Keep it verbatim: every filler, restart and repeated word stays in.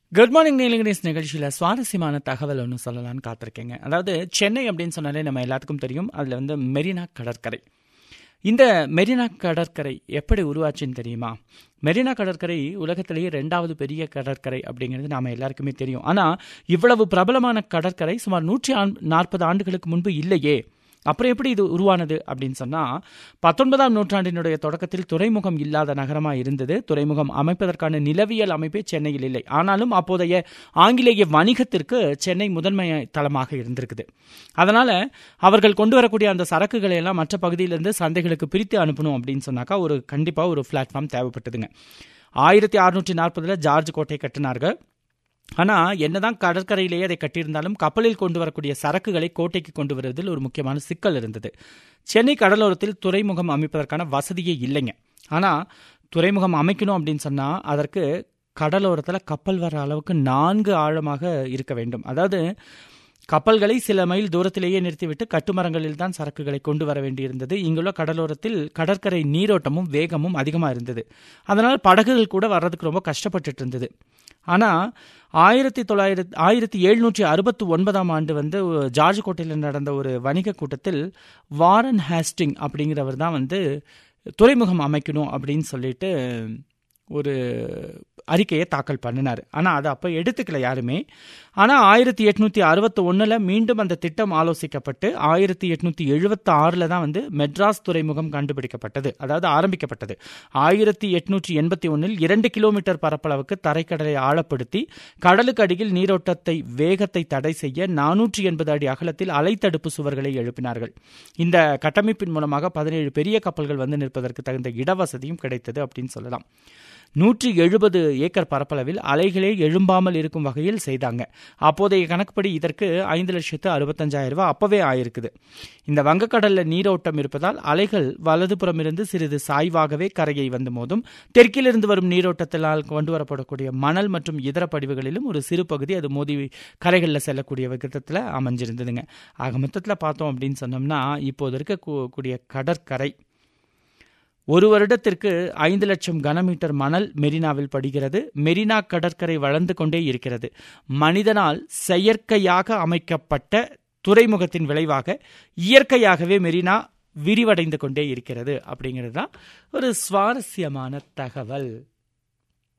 Good morning Nilgiris நிகழ்ச்சியில் சுவாரஸ்யமான தகவல் ஒன்று சொல்லலான்னு காத்திருக்கேங்க. அதாவது சென்னை அப்படின்னு சொன்னாலே நம்ம எல்லாத்துக்கும் தெரியும். அதில் வந்து மெரினா கடற்கரை. இந்த மெரினா கடற்கரை எப்படி உருவாச்சுன்னு தெரியுமா? மெரினா கடற்கரை உலகத்திலேயே ரெண்டாவது பெரிய கடற்கரை அப்படிங்கிறது நாம் எல்லாருக்குமே தெரியும். ஆனால் இவ்வளவு பிரபலமான கடற்கரை சுமார் நூற்றி நாற்பது ஆண்டுகளுக்கு முன்பு இல்லையே. அப்புறம் எப்படி இது உருவானது அப்படின்னு சொன்னால், பத்தொன்பதாம் நூற்றாண்டினுடைய தொடக்கத்தில் துறைமுகம் இல்லாத நகரமாக இருந்தது. துறைமுகம் அமைப்பதற்கான நிலவியல் அமைப்பே சென்னையில் இல்லை. ஆனாலும் அப்போதைய ஆங்கிலேய வணிகத்திற்கு சென்னை முதன்மை தளமாக இருந்திருக்குது. அதனால் அவர்கள் கொண்டு வரக்கூடிய அந்த சரக்குகளை எல்லாம் மற்ற பகுதியிலிருந்து சந்தைகளுக்கு பிரித்து அனுப்பணும் அப்படின்னு சொன்னாக்கா ஒரு கண்டிப்பாக ஒரு பிளாட்ஃபார்ம் தேவைப்பட்டதுங்க. ஆயிரத்தி அறுநூற்றி நாற்பதில் ஜார்ஜ் கோட்டை கட்டினார்கள். ஆனால் என்னதான் கடற்கரையிலேயே அதை கட்டியிருந்தாலும் கப்பலில் கொண்டு வரக்கூடிய சரக்குகளை கோட்டைக்கு கொண்டு வருவதில் ஒரு முக்கியமான சிக்கல் இருந்தது. சென்னை கடலோரத்தில் துறைமுகம் அமைப்பதற்கான வசதியே இல்லைங்க. ஆனால் துறைமுகம் அமைக்கணும் அப்படின்னு சொன்னால் அதற்கு கடலோரத்தில் கப்பல் வர அளவுக்கு நான்கு ஆழமாக இருக்க வேண்டும். அதாவது கப்பல்களை சில மைல் தூரத்திலேயே நிறுத்திவிட்டு கட்டுமரங்களில் தான் சரக்குகளை கொண்டு வர வேண்டியிருந்தது. இங்குள்ள கடலோரத்தில் கடற்கரை நீரோட்டமும் வேகமும் அதிகமாக இருந்தது. அதனால் படகுகள் கூட வர்றதுக்கு ரொம்ப கஷ்டப்பட்டுட்டு இருந்தது. ஆனால் ஆயிரத்தி தொள்ளாயிரத்தி ஆயிரத்தி எழுநூற்றி அறுபத்தி ஒன்பதாம் ஆண்டு வந்து ஜார்ஜ் கோட்டையில் நடந்த ஒரு வணிக கூட்டத்தில் வாரன் ஹேஸ்டிங் அப்படிங்கிறவர் தான் வந்து துறைமுகம் அமைக்கணும் அப்படின்னு சொல்லிட்டு ஒரு அறிக்கையை தாக்கல் பண்ணினார். ஆனால் அதை அப்போ எடுத்துக்கல யாருமே. ஆனால் ஆயிரத்தி எட்நூற்றி அறுபத்தி ஒன்றில் மீண்டும் அந்த திட்டம் ஆலோசிக்கப்பட்டு ஆயிரத்தி எட்நூற்றி எழுபத்தி ஆறில் தான் வந்து மெட்ராஸ் துறைமுகம் கண்டுபிடிக்கப்பட்டது, அதாவது ஆரம்பிக்கப்பட்டது. ஆயிரத்தி எட்நூற்றி எண்பத்தி ஒன்றில் இரண்டு கிலோமீட்டர் பரப்பளவுக்கு தரைக்கடலை ஆழப்படுத்தி கடலுக்கு அடியில் நீரோட்டத்தை வேகத்தை தடை செய்ய நானூற்றி எண்பது அடி அகலத்தில் அலைத்தடுப்பு சுவர்களை எழுப்பினார்கள். இந்த கட்டமைப்பின் மூலமாக பதினேழு பெரிய கப்பல்கள் வந்து நிற்பதற்கு தகுந்த இடவசதியும் கிடைத்தது அப்படின்னு சொல்லலாம். நூற்றி எழுபது ஏக்கர் பரப்பளவில் அலைகளே எழும்பாமல் இருக்கும் வகையில் செய்தாங்க. அப்போதைய கணக்குப்படி இதற்கு ஐந்து லட்சத்து அறுபத்தஞ்சாயிரம் ரூபாய் அப்பவே ஆயிருக்குது. இந்த வங்கக்கடலில் நீரோட்டம் இருப்பதால் அலைகள் வலதுபுறம் இருந்து சிறிது சாய்வாகவே கரையை வந்து மோதும். தெற்கிலிருந்து வரும் நீரோட்டத்தினால் கொண்டு வரப்படக்கூடிய மணல் மற்றும் இதர படிவுகளிலும் ஒரு சிறு பகுதி அது மோதி கரைகளில் செல்லக்கூடிய விதத்தில் அமைஞ்சிருந்ததுங்க. ஆக மொத்தத்தில் பார்த்தோம் அப்படின்னு சொன்னோம்னா இப்போது இருக்கக்கூடிய கடற்கரை ஒரு வருடத்திற்கு ஐந்து லட்சம் கனமீட்டர் மணல் மெரினாவில் படுகிறது. மெரினா கடற்கரை வளர்ந்து கொண்டே இருக்கிறது. மனிதனால் செயற்கையாக அமைக்கப்பட்ட துறைமுகத்தின் விளைவாக இயற்கையாகவே மெரினா விரிவடைந்து கொண்டே இருக்கிறது அப்படிங்கிறது தான் ஒரு சுவாரஸ்யமான தகவல்.